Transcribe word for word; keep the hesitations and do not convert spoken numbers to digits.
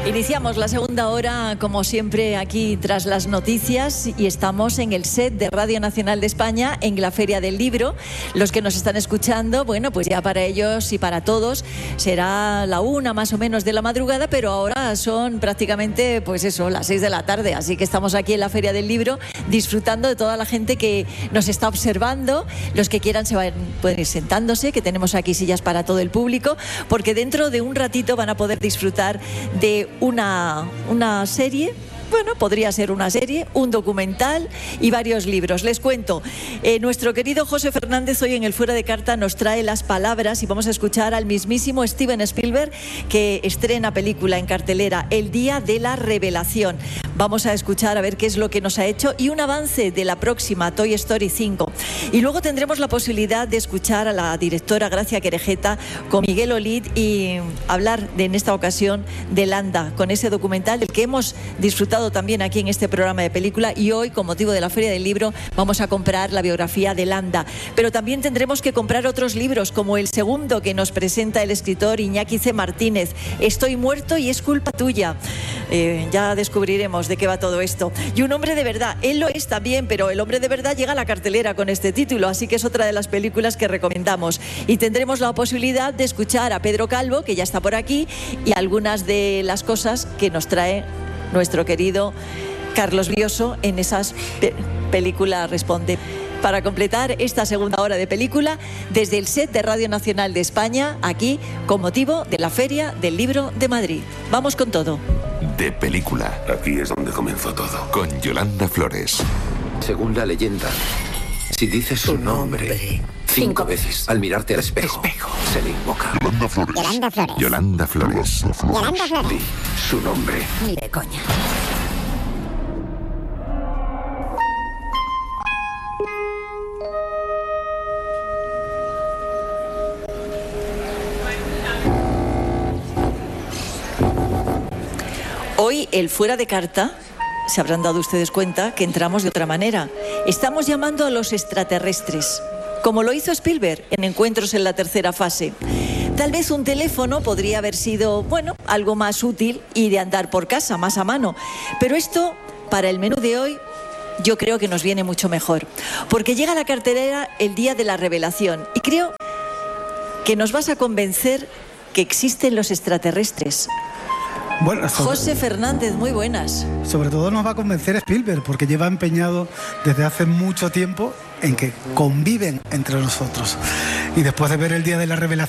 Iniciamos la segunda hora, como siempre, aquí tras las noticias, y estamos en el set de Radio Nacional de España, en la Feria del Libro. Los que nos están escuchando, bueno, pues ya para ellos y para todos será la una más o menos de la madrugada, pero ahora son prácticamente, pues eso, las seis de la tarde. Así que estamos aquí en la Feria del Libro disfrutando de toda la gente que nos está observando. Los que quieran se van, pueden ir sentándose, que tenemos aquí sillas para todo el público, porque dentro de un ratito van a poder disfrutar de Una, una serie, bueno, podría ser una serie, un documental y varios libros. Les cuento, eh, nuestro querido José Fernández hoy en el Fuera de Carta nos trae las palabras y vamos a escuchar al mismísimo Steven Spielberg, que estrena película en cartelera, El Día de la Revelación. Vamos a escuchar a ver qué es lo que nos ha hecho y un avance de la próxima Toy Story cinco. Y luego tendremos la posibilidad de escuchar a la directora Gracia Querejeta con Miguel Olid y hablar de, en esta ocasión, de Landa, con ese documental del que hemos disfrutado también aquí en este programa de película, y hoy, con motivo de la Feria del Libro, vamos a comprar la biografía de Landa. Pero también tendremos que comprar otros libros, como el segundo que nos presenta el escritor Iñaki C. Martínez, Estoy muerto y es culpa tuya. Eh, ya descubriremos de qué va todo esto. Y Un hombre de verdad, él lo es también, pero El hombre de verdad llega a la cartelera con este título, así que es otra de las películas que recomendamos. Y tendremos la posibilidad de escuchar a Pedro Calvo, que ya está por aquí, y algunas de las cosas que nos trae nuestro querido Carlos Bioso en esas pe- películas Responde. Para completar esta segunda hora de película, desde el set de Radio Nacional de España, aquí, con motivo de la Feria del Libro de Madrid. Vamos con todo. De película. Aquí es donde comenzó todo. Con Yolanda Flores. Según la leyenda, si dices su nombre cinco, cinco veces al mirarte al espejo, espejo, se le invoca. Yolanda Flores. Yolanda Flores. Yolanda Flores. Yolanda Flores. Di su nombre. Ni de coña. Hoy, el Fuera de Carta, se habrán dado ustedes cuenta que entramos de otra manera. Estamos llamando a los extraterrestres, como lo hizo Spielberg en Encuentros en la tercera fase. Tal vez un teléfono podría haber sido, bueno, algo más útil y de andar por casa, más a mano. Pero esto, para el menú de hoy, yo creo que nos viene mucho mejor. Porque llega a la cartelera El Día de la Revelación. Y creo que nos vas a convencer que existen los extraterrestres. Bueno, sobre, José Fernández, muy buenas. Sobre todo nos va a convencer Spielberg, porque lleva empeñado desde hace mucho tiempo en que conviven entre nosotros. Y después de ver El Día de la Revelación,